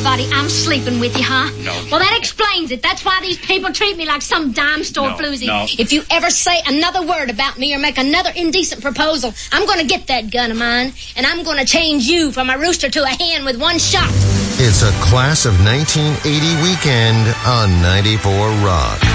everybody I'm sleeping with you, huh? No. Well, that explains it. That's why these people treat me like some dime store floozy. No. If you ever say another word about me or make another indecent proposal, I'm going to get that gun of mine, and I'm going to change you from a rooster to a hen with one shot. It's a Class of 1980 weekend on 94 Rock.